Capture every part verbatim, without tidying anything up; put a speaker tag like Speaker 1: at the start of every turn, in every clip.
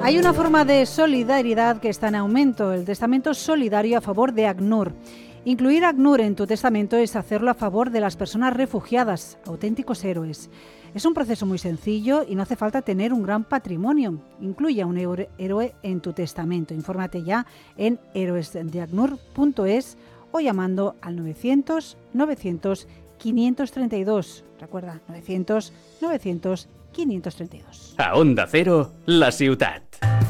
Speaker 1: Hay una forma de solidaridad que está en aumento, el testamento solidario a favor de ACNUR. Incluir a ACNUR en tu testamento es hacerlo a favor de las personas refugiadas, auténticos héroes. Es un proceso muy sencillo y no hace falta tener un gran patrimonio. Incluye a un héroe en tu testamento. Infórmate ya en héroes de acnur punto es o llamando al novecientos novecientos quinientos treinta y dos. Recuerda, novecientos novecientos quinientos treinta y dos.
Speaker 2: A Onda Cero, la ciutat.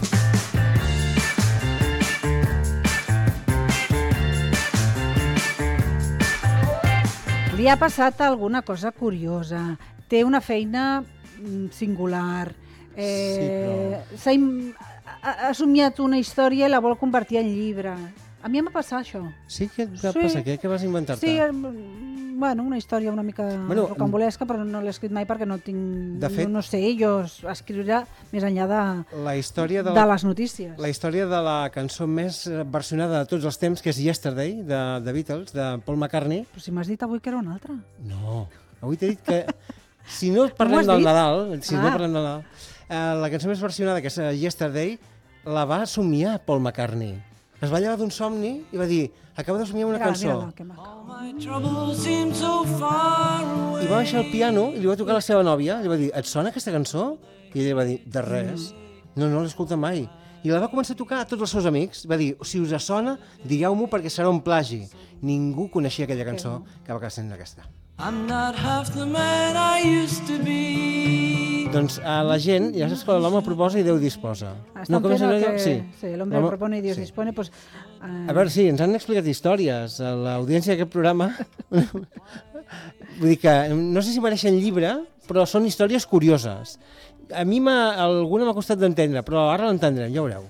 Speaker 1: Li ha passat alguna cosa curiosa. Té una feina singular. Eh, sí, però... ha, ha somiat una història i la vol convertir en llibre. A mi em va passar això.
Speaker 3: Sí? Què et va sí. passar? Què, què vas inventar-te?
Speaker 1: Sí, bueno, una història una mica bueno, rocambolesca, però no l'he escrit mai perquè no tinc... De fet, no, no sé, jo escriuré més enllà de,
Speaker 3: la història de,
Speaker 1: de
Speaker 3: la,
Speaker 1: les notícies.
Speaker 3: La història de la cançó més versionada de tots els temps, que és Yesterday, de, de Beatles, de Paul McCartney.
Speaker 1: Però si m'has dit avui que era una altra.
Speaker 3: No, avui t'he dit que... Si no parlem del Nadal, si ah. no parlem del Nadal, eh, la cançó més versionada, que és Yesterday, la va somiar Paul McCartney. Es va llevar d'un somni i va dir, acabo de somiar una mira, cançó.
Speaker 1: Mira,
Speaker 3: I va baixar al piano i li va tocar a la seva nòvia, i li va dir, et sona aquesta cançó? I ella va dir, de res. No, no l'he escoltat mai. I la va començar a tocar a tots els seus amics. Va dir, si us sona, digueu-m'ho perquè serà un plagi. Ningú coneixia aquella cançó que va acabar sent aquesta. I'm not half the man I used to be. Doncs a la gent, ja saps que l'home proposa i Déu disposa.
Speaker 1: Estan no, fent el que... Sí, sí l'home propone i Dios sí. dispone. Pues, uh...
Speaker 3: A veure, sí, ens han explicat històries. A l'audiència d'aquest programa... Vull dir que no sé si mereixen llibre, però són històries curioses. A mi alguna m'ha costat d'entendre, però ara l'entendrem, ja veureu.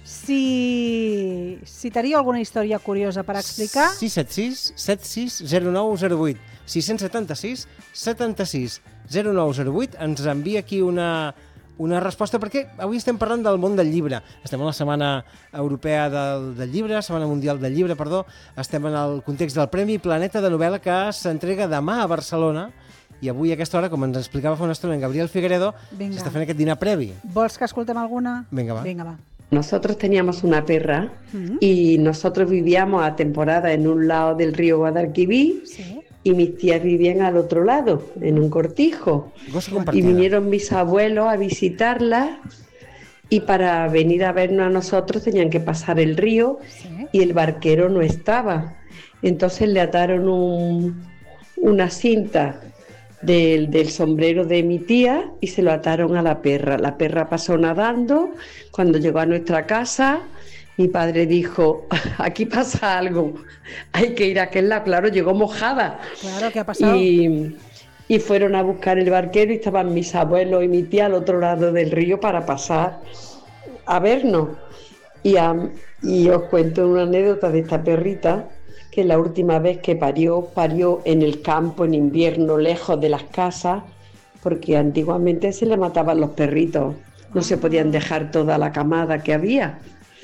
Speaker 1: Si citaria alguna història curiosa per explicar...
Speaker 3: sis set sis set sis zero nou zero vuit. sis set sis set sis zero nou zero vuit. Ens envia aquí una, una resposta, perquè avui estem parlant del món del llibre. Estem a la Setmana Europea del, del Llibre, Setmana Mundial del Llibre, perdó. Estem en el context del Premi Planeta de Novel·la que s'entrega demà a Barcelona. I avui a aquesta hora, com ens explicava fa una estona en Gabriel Figueredo, s'està fent aquest dinar previ.
Speaker 1: Vols que escoltem alguna?
Speaker 3: Vinga, va.
Speaker 1: Vinga, va.
Speaker 4: Nosotros teníamos una perra uh-huh. y nosotros vivíamos a temporada en un lado del río Guadalquivir sí. y mis tías vivían al otro lado, en un cortijo. Y vinieron mis abuelos a visitarla y para venir a vernos a nosotros tenían que pasar el río sí. y el barquero no estaba. Entonces le ataron un, una cinta Del, del sombrero de mi tía y se lo ataron a la perra. La perra pasó nadando. Cuando llegó a nuestra casa, mi padre dijo, aquí pasa algo, hay que ir a aquel lado. Claro, llegó mojada.
Speaker 1: Claro, ¿qué ha pasado?
Speaker 4: Y, y fueron a buscar el barquero y estaban mis abuelos y mi tía al otro lado del río para pasar a vernos. Y, a, y os cuento una anécdota de esta perrita, que la última vez que parió, parió en el campo, en invierno, lejos de las casas, porque antiguamente se le mataban los perritos, no se podían dejar toda la camada que había.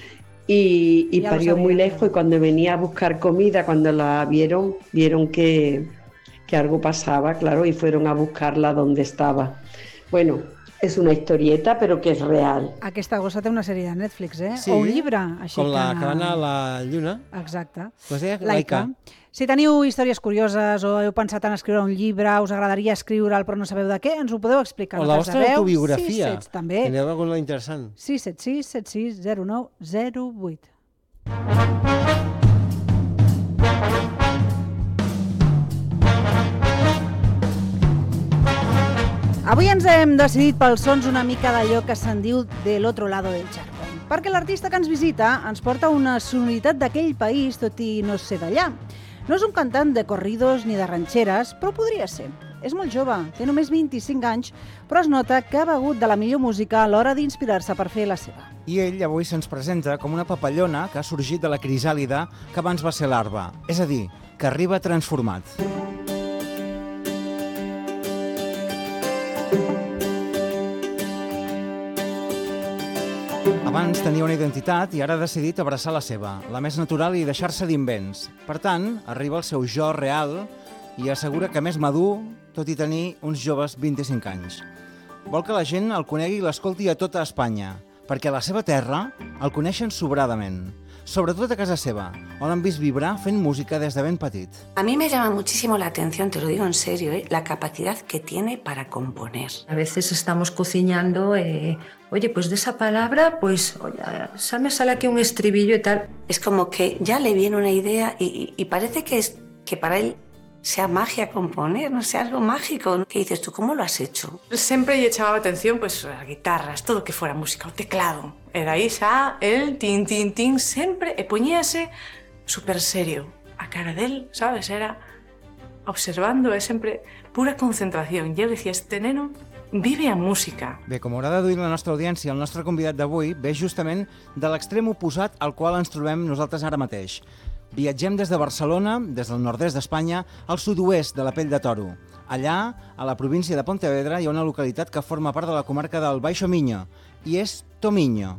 Speaker 4: Y, y parió muy lejos, y cuando venía a buscar comida, cuando la vieron, vieron que, que algo pasaba, claro, y fueron a buscarla donde estaba. Bueno, és una historieta, però que és real.
Speaker 1: Aquesta gossa té una sèrie de Netflix, eh?
Speaker 3: Sí,
Speaker 1: o un llibre. Així
Speaker 3: com la
Speaker 1: que...
Speaker 3: que va anar a la Lluna.
Speaker 1: Exacte.
Speaker 3: Pues deia
Speaker 1: Laika. Laika. Si teniu històries curioses o heu pensat en escriure un llibre, us agradaria escriure'l però no sabeu de què, ens ho podeu explicar.
Speaker 3: O la vostra autobiografia.
Speaker 1: sis set també.
Speaker 3: Teniu alguna interessant.
Speaker 1: sis set sis set sis zero nou zero vuit. Avui ens hem decidit pels sons una mica d'allò que se'n diu de l'otro lado del charco, perquè l'artista que ens visita ens porta una sonoritat d'aquell país, tot i no ser d'allà. No és un cantant de corridos ni de ranxeres, però podria ser. És molt jove, té només vint-i-cinc anys, però es nota que ha begut de la millor música a l'hora d'inspirar-se per fer la seva.
Speaker 5: I ell avui se'ns presenta com una papallona que ha sorgit de la crisàlida que abans va ser larva, és a dir, que arriba transformat. Abans tenia una identitat i ara ha decidit abraçar la seva, la més natural i deixar-se d'invents. Per tant, arriba al seu jo real i assegura que més madur, tot i tenir uns joves vint-i-cinc anys. Vol que la gent el conegui i l'escolti a tota Espanya. perquè a la seva terra el coneixen sobradament, sobretot a casa seva, on han vist vibrar fent música des de ben petit.
Speaker 6: A mí me llama muchísimo la atención, te lo digo en serio, ¿eh? La capacidad que tiene para componer.
Speaker 7: A veces estamos cocinando, eh, oye, pues de esa palabra, pues, oye, ya me sale aquí un estribillo y tal.
Speaker 6: Es como que ya le viene una idea y, y, y parece que, es, que para él sea magia componer, no sé, algo mágico. ¿Qué dices tú? ¿Cómo lo has hecho?
Speaker 8: Sempre lle chamaba atención pues, as guitarras, todo que fora música, o teclado. E daí xa, el, tin, tin, tin, sempre, e poñíase super serio. A cara del, sabes, era observando, é sempre pura concentración. E eu dicía, este neno vive a música.
Speaker 5: Bé, com haurà deduït la nostra audiència, el nostre convidat d'avui ve justament de l'extrem oposat al qual ens trobem nosaltres ara mateix. Viatgem des de Barcelona, des del nord-est d'Espanya, al sud-oest de la Pell de Toro. Allà, a la província de Pontevedra, hi ha una localitat que forma part de la comarca del Baixo Miño, i és Tomiño.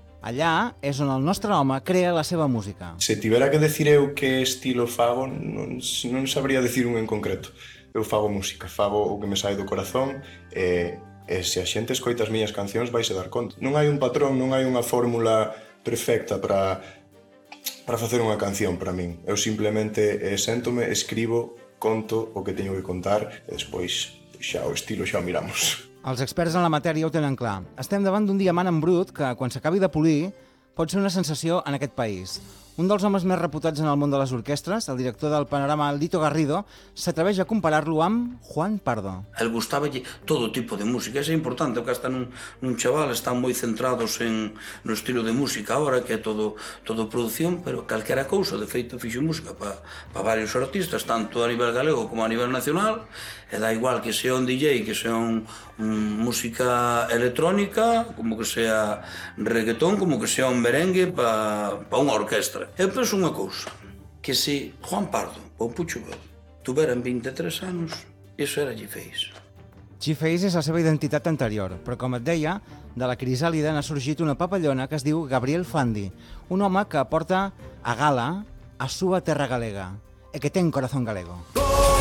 Speaker 5: Allà és on el nostre home crea la seva música.
Speaker 9: Se tivera que decir eu que estilo fago, non, non sabría decir un en concreto. Eu fago música, fago o que me sai do corazón, e, e se a xente escoita as miñas cancións vaise dar conta. Non hai un patrón, non hai unha fórmula perfecta para... para facer unha canción para min. Eu simplemente eh, séntome, escribo, conto o que teño que contar e despois xa o estilo xa o miramos.
Speaker 5: Els experts en la matèria ho tenen clar. Estem davant d'un diamant en brut que, quan s'acabi de polir, pot ser una sensació en aquest país. Un dels homes més reputats en el món de les orquestres, el director del Panorama, Lito Garrido, s'atreveix a comparar-lo amb Juan Pardo.
Speaker 10: El gustaba todo tipo de música, é importante, porque hasta nun, nun chaval están moi centrados en no estilo de música ahora, que é todo, todo producción, pero calquera cousa, de feito, fixo música para pa varios artistas, tanto a nivel galego como a nivel nacional, e dá igual que sea un D J, que sea un, un música electrónica, como que sea reggaetón, como que sea un merengue para pa unha orquestra. Eu penso unha cousa, que se Juan Pardo ou Pucho Bel tuveran veintitrés anos, iso era G-Face.
Speaker 5: G-Face és la seva identitat anterior, però com et deia, de la crisàlida n'ha sorgit una papallona que es diu Gabriel Fandi, un home que porta a gala a súa terra galega, e que ten corazón galego.